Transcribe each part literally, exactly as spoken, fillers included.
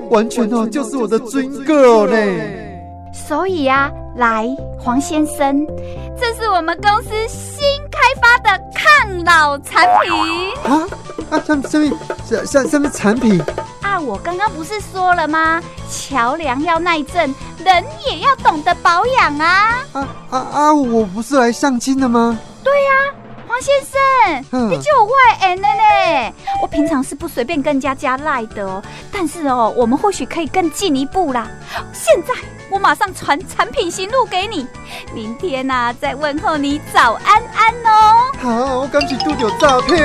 完全哦就是我的 dream girl 呢。 所以啊，来，黄先生，这是我们公司新开发的抗老产品啊啊！什么什么什什么产品啊？我刚刚不是说了吗？桥梁要耐震，人也要懂得保养啊！ 啊啊啊！我不是来相亲的吗？ 对呀、啊。黄先生，嗯、你就有外人了呢。我平常是不随便跟人家加赖的哦，但是哦，我们或许可以更进一步啦。现在我马上传产品型录给你，明天呐、啊、再问候你早安安哦。 好，我赶紧丢掉照片。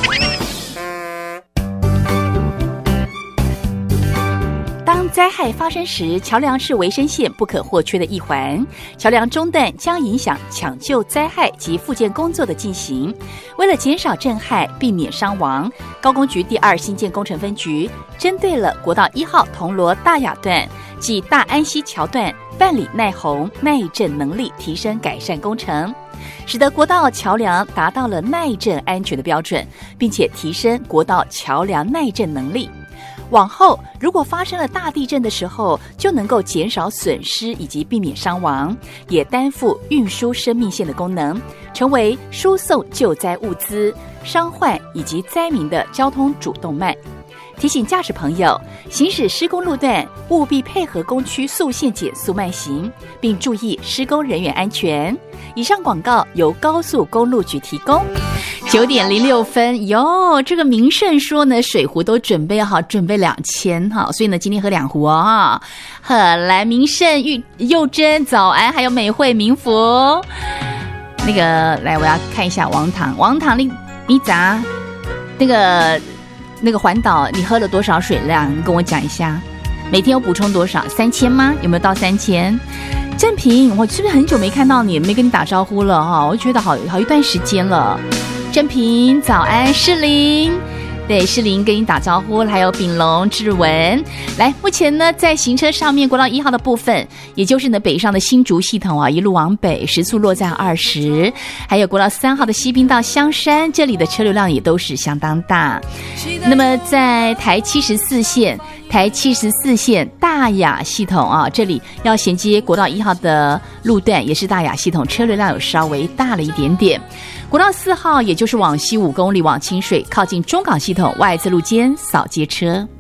当灾害发生时，桥梁是维生线不可或缺的一环。桥梁中断将影响抢救灾害及复建工作的进行。为了减少震撼，避免伤亡，高工局第二新建工程分局针对了国道一号铜锣大雅段及大安溪桥段办理耐洪、耐震能力提升改善工程，使得国道桥梁达到了耐震安全的标准，并且提升国道桥梁耐震能力。往后如果发生了大地震的时候，就能够减少损失以及避免伤亡，也担负运输生命线的功能，成为输送救灾物资、伤患以及灾民的交通主动脉。提醒驾驶朋友，行驶施工路段务必配合工区速限减速慢行，并注意施工人员安全。以上广告由高速公路局提供。九点零六分哟，这个明胜说呢，水壶都准备好，准备两千哈，所以呢，今天喝两壶哦。好，来，明胜、玉佑珍早安，还有美惠、明福。那个，来，我要看一下王堂，王堂你你咋那个？那个环岛你喝了多少水量？你跟我讲一下。每天有补充多少？三千吗？有没有到三千？正平，我是不是很久没看到你，没跟你打招呼了哈？我觉得好好一段时间了。正平，早安，世林。对，世林跟你打招呼，还有炳龙、志文。来，目前呢，在行车上面，国道一号的部分，也就是呢北上的新竹系统啊，一路往北，时速落在二十；还有国道三号的西滨到香山，这里的车流量也都是相当大。那么在台七十四线。台七十四线大雅系统啊，这里要衔接国道一号的路段，也是大雅系统，车流量有稍微大了一点点。国道四号，也就是往西五公里往清水，靠近中港系统外侧路肩扫街车。